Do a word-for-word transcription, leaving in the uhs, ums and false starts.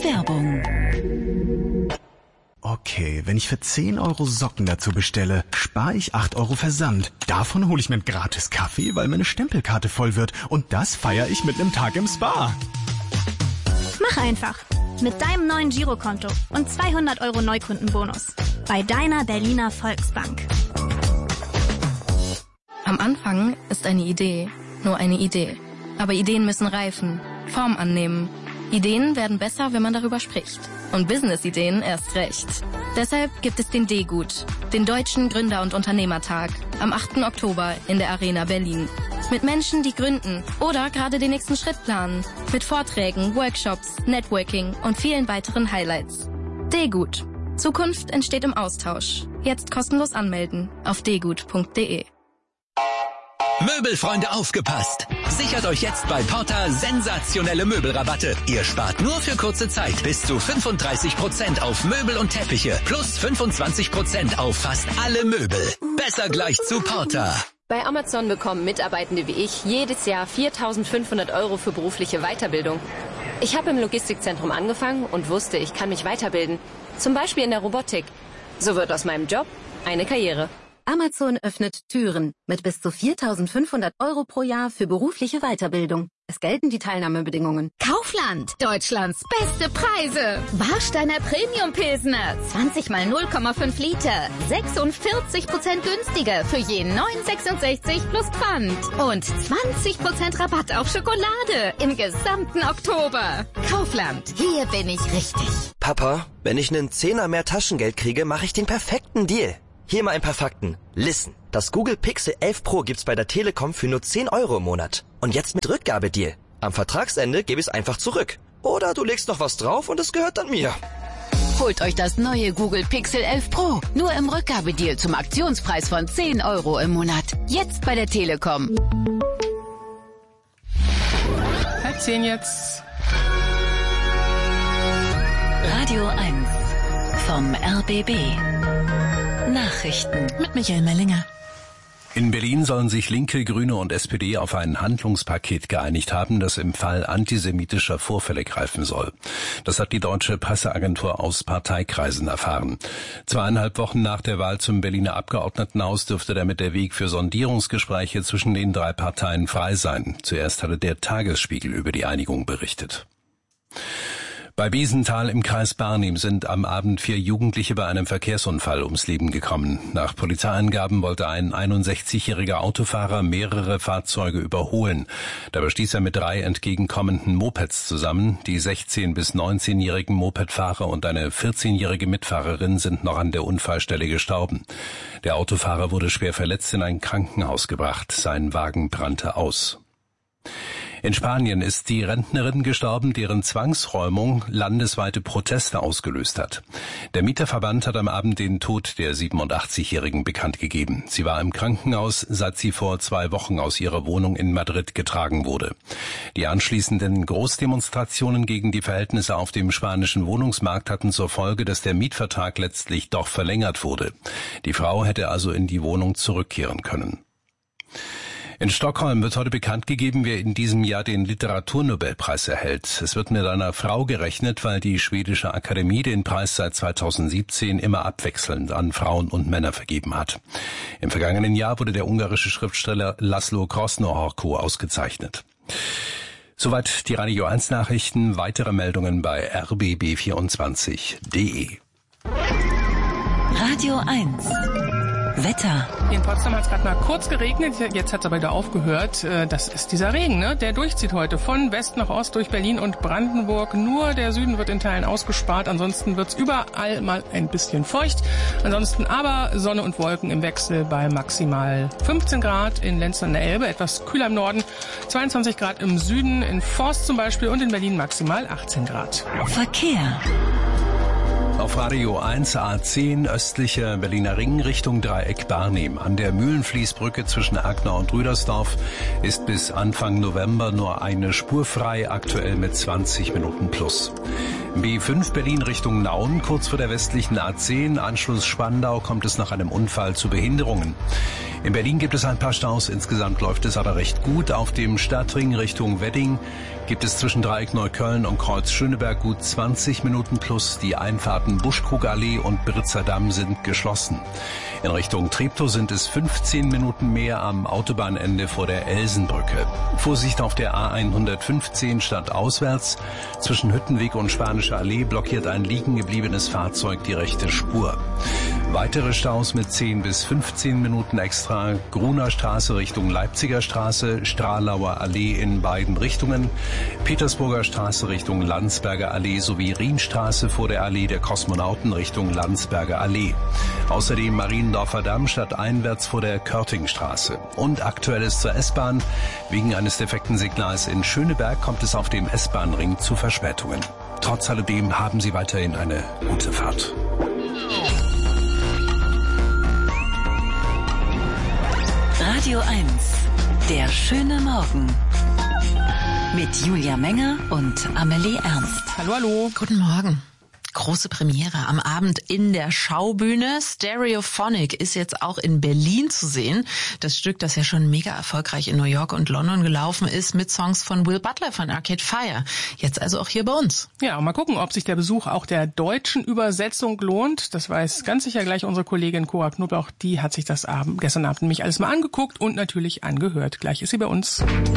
Werbung. Okay, wenn ich für zehn Euro Socken dazu bestelle, spare ich acht Euro Versand. Davon hole ich mir einen gratis Kaffee, weil meine Stempelkarte voll wird. Und das feiere ich mit einem Tag im Spa. Mach einfach. Mit deinem neuen Girokonto und zweihundert Euro Neukundenbonus. Bei deiner Berliner Volksbank. Am Anfang ist eine Idee nur eine Idee. Aber Ideen müssen reifen, Form annehmen. Ideen werden besser, wenn man darüber spricht. Und Business-Ideen erst recht. Deshalb gibt es den D-Gut, den Deutschen Gründer- und Unternehmertag, am achten Oktober in der Arena Berlin. Mit Menschen, die gründen oder gerade den nächsten Schritt planen. Mit Vorträgen, Workshops, Networking und vielen weiteren Highlights. D-Gut. Zukunft entsteht im Austausch. Jetzt kostenlos anmelden auf d gut punkt d e. Möbelfreunde, aufgepasst! Sichert euch jetzt bei Porta sensationelle Möbelrabatte. Ihr spart nur für kurze Zeit bis zu fünfunddreißig Prozent auf Möbel und Teppiche plus fünfundzwanzig Prozent auf fast alle Möbel. Besser gleich zu Porta. Bei Amazon bekommen Mitarbeitende wie ich jedes Jahr viertausendfünfhundert Euro für berufliche Weiterbildung. Ich habe im Logistikzentrum angefangen und wusste, ich kann mich weiterbilden. Zum Beispiel in der Robotik. So wird aus meinem Job eine Karriere. Amazon öffnet Türen mit bis zu viertausendfünfhundert Euro pro Jahr für berufliche Weiterbildung. Es gelten die Teilnahmebedingungen. Kaufland, Deutschlands beste Preise. Warsteiner Premium Pilsner, zwanzig mal null Komma fünf Liter, sechsundvierzig Prozent günstiger für je neun Euro sechsundsechzig plus Pfand. Und zwanzig Prozent Rabatt auf Schokolade im gesamten Oktober. Kaufland, hier bin ich richtig. Papa, wenn ich einen Zehner mehr Taschengeld kriege, mache ich den perfekten Deal. Hier mal ein paar Fakten. Listen, das Google Pixel elf Pro gibt's bei der Telekom für nur zehn Euro im Monat. Und jetzt mit Rückgabedeal. Am Vertragsende gebe ich es einfach zurück. Oder du legst noch was drauf und es gehört dann mir. Holt euch das neue Google Pixel elf Pro. Nur im Rückgabedeal zum Aktionspreis von zehn Euro im Monat. Jetzt bei der Telekom. Halb zehn jetzt. Radio eins vom R B B. Nachrichten mit Michael Mellinger. In Berlin sollen sich Linke, Grüne und S P D auf ein Handlungspaket geeinigt haben, das im Fall antisemitischer Vorfälle greifen soll. Das hat die deutsche Presseagentur aus Parteikreisen erfahren. Zweieinhalb Wochen nach der Wahl zum Berliner Abgeordnetenhaus dürfte damit der Weg für Sondierungsgespräche zwischen den drei Parteien frei sein. Zuerst hatte der Tagesspiegel über die Einigung berichtet. Bei Biesenthal im Kreis Barnim sind am Abend vier Jugendliche bei einem Verkehrsunfall ums Leben gekommen. Nach Polizeiangaben wollte ein einundsechzigjähriger Autofahrer mehrere Fahrzeuge überholen. Dabei stieß er mit drei entgegenkommenden Mopeds zusammen. Die sechzehn- bis neunzehnjährigen Mopedfahrer und eine vierzehnjährige Mitfahrerin sind noch an der Unfallstelle gestorben. Der Autofahrer wurde schwer verletzt in ein Krankenhaus gebracht. Sein Wagen brannte aus. In Spanien ist die Rentnerin gestorben, deren Zwangsräumung landesweite Proteste ausgelöst hat. Der Mieterverband hat am Abend den Tod der siebenundachtzigjährigen bekannt gegeben. Sie war im Krankenhaus, seit sie vor zwei Wochen aus ihrer Wohnung in Madrid getragen wurde. Die anschließenden Großdemonstrationen gegen die Verhältnisse auf dem spanischen Wohnungsmarkt hatten zur Folge, dass der Mietvertrag letztlich doch verlängert wurde. Die Frau hätte also in die Wohnung zurückkehren können. In Stockholm wird heute bekannt gegeben, wer in diesem Jahr den Literaturnobelpreis erhält. Es wird mit einer Frau gerechnet, weil die schwedische Akademie den Preis seit zweitausendsiebzehn immer abwechselnd an Frauen und Männer vergeben hat. Im vergangenen Jahr wurde der ungarische Schriftsteller Laszlo Krasznahorko ausgezeichnet. Soweit die Radio eins Nachrichten. Weitere Meldungen bei r b b vierundzwanzig punkt d e. Radio eins. Wetter. Hier in Potsdam hat es gerade mal kurz geregnet, jetzt hat es aber wieder aufgehört. Das ist dieser Regen, ne? Der durchzieht heute von West nach Ost durch Berlin und Brandenburg. Nur der Süden wird in Teilen ausgespart, ansonsten wird es überall mal ein bisschen feucht. Ansonsten aber Sonne und Wolken im Wechsel bei maximal fünfzehn Grad in Lenz an der Elbe, etwas kühler im Norden, zweiundzwanzig Grad im Süden, in Forst zum Beispiel und in Berlin maximal achtzehn Grad. Verkehr. Auf Radio eins A zehn östlicher Berliner Ring Richtung Dreieck Barnim. An der Mühlenfließbrücke zwischen Agner und Rüdersdorf ist bis Anfang November nur eine Spur frei, aktuell mit zwanzig Minuten plus. B fünf Berlin Richtung Nauen, kurz vor der westlichen A zehn, Anschluss Spandau, kommt es nach einem Unfall zu Behinderungen. In Berlin gibt es ein paar Staus, insgesamt läuft es aber recht gut. Auf dem Stadtring Richtung Wedding gibt es zwischen Dreieck Neukölln und Kreuz Schöneberg gut zwanzig Minuten plus. Die Einfahrten Buschkrugallee und Britzer Damm sind geschlossen. In Richtung Treptow sind es fünfzehn Minuten mehr am Autobahnende vor der Elsenbrücke. Vorsicht auf der A hundertfünfzehn stadtauswärts. Zwischen Hüttenweg und Spanische Allee blockiert ein liegen gebliebenes Fahrzeug die rechte Spur. Weitere Staus mit zehn bis fünfzehn Minuten extra. Gruner Straße Richtung Leipziger Straße, Stralauer Allee in beiden Richtungen, Petersburger Straße Richtung Landsberger Allee sowie Rienstraße vor der Allee der Kosmonauten Richtung Landsberger Allee. Außerdem Mariendorfer Damm stadteinwärts vor der Körtingstraße. Und Aktuelles zur S-Bahn. Wegen eines defekten Signals in Schöneberg kommt es auf dem S-Bahn-Ring zu Verspätungen. Trotz alledem haben Sie weiterhin eine gute Fahrt. Radio eins, der schöne Morgen. Mit Julia Menger und Amelie Ernst. Hallo, hallo. Guten Morgen. Große Premiere am Abend in der Schaubühne. Stereophonic ist jetzt auch in Berlin zu sehen. Das Stück, das ja schon mega erfolgreich in New York und London gelaufen ist, mit Songs von Will Butler von Arcade Fire. Jetzt also auch hier bei uns. Ja, mal gucken, ob sich der Besuch auch der deutschen Übersetzung lohnt. Das weiß ganz sicher gleich unsere Kollegin Cora Knoblauch. Die hat sich das Abend, gestern Abend nämlich alles mal angeguckt und natürlich angehört. Gleich ist sie bei uns.